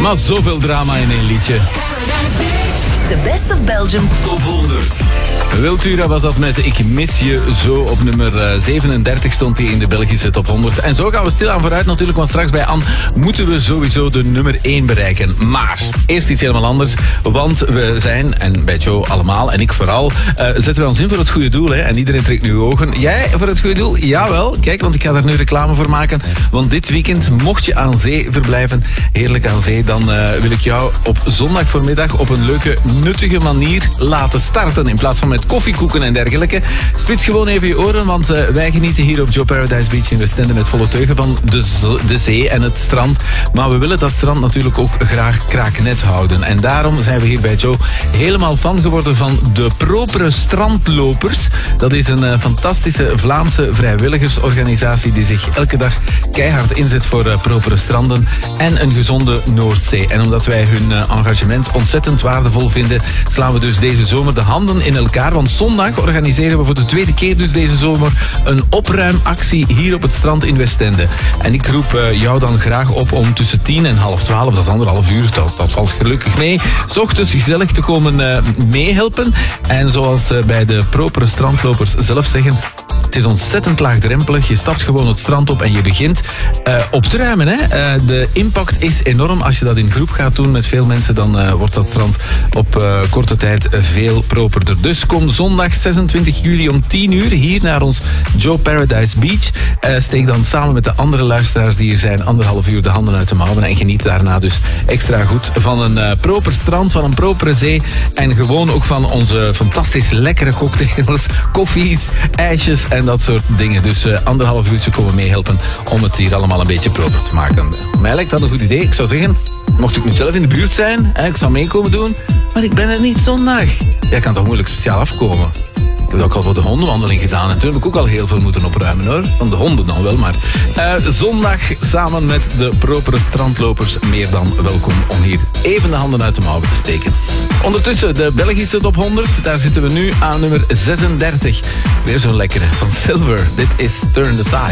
Maar zoveel drama in één liedje. The Best of Belgium Top 100. Wiltura was dat met Ik mis je zo. Op nummer 37 stond hij in de Belgische top 100. En zo gaan we stilaan vooruit natuurlijk, want straks bij Anne moeten we sowieso de nummer 1 bereiken. Maar eerst iets helemaal anders, want we zijn, en bij Joe allemaal en ik vooral, zetten we ons in voor het goede doel. Hè? En iedereen trekt nu ogen. Jij voor het goede doel? Jawel. Kijk, want ik ga daar nu reclame voor maken. Want dit weekend, mocht je aan zee verblijven, heerlijk aan zee, dan wil ik jou op zondag voormiddag op een leuke, nuttige manier laten starten. In plaats van met koffiekoeken en dergelijke. Spits gewoon even je oren, want wij genieten hier op Joe Paradise Beach in Westende met volle teugen van de zee en het strand. Maar we willen dat strand natuurlijk ook graag kraaknet houden. En daarom zijn we hier bij Joe helemaal fan geworden van de Propere Strandlopers. Dat is een fantastische Vlaamse vrijwilligersorganisatie die zich elke dag keihard inzet voor propere stranden en een gezonde Noordzee. En omdat wij hun engagement ontzettend waardevol vinden, slaan we dus deze zomer de handen in elkaar. Want zondag organiseren we voor de tweede keer dus deze zomer een opruimactie hier op het strand in Westende. En ik roep jou dan graag op om tussen 10 en half 12, dat is 1,5 uur, dat valt gelukkig mee, 's ochtends gezellig te komen meehelpen. En zoals bij de Propere Strandlopers zelf zeggen, het is ontzettend laagdrempelig. Je stapt gewoon het strand op en je begint op te ruimen. Hè? De impact is enorm. Als je dat in groep gaat doen met veel mensen, dan wordt dat strand op korte tijd veel properder. Dus kom zondag 26 juli om 10 uur hier naar ons Joe Paradise Beach. Steek dan samen met de andere luisteraars die hier zijn 1,5 uur de handen uit de mouwen en geniet daarna dus extra goed van een proper strand, van een propere zee en gewoon ook van onze fantastisch lekkere cocktails, koffies, ijsjes en dat soort dingen. Dus 1,5 uurtje komen meehelpen om het hier allemaal een beetje proper te maken. Mij lijkt dat een goed idee. Ik zou zeggen, mocht ik nu zelf in de buurt zijn, ik zou meekomen doen, maar ik ben er niet zondag. Jij kan toch moeilijk speciaal afkomen? Ik heb dat ook al voor de hondenwandeling gedaan. En toen heb ik ook al heel veel moeten opruimen hoor. Van de honden dan wel, maar zondag samen met de Propere Strandlopers meer dan welkom om hier even de handen uit de mouwen te steken. Ondertussen de Belgische top 100. Daar zitten we nu aan nummer 36. Weer zo'n lekkere van Silver. Dit is Turn the Tide.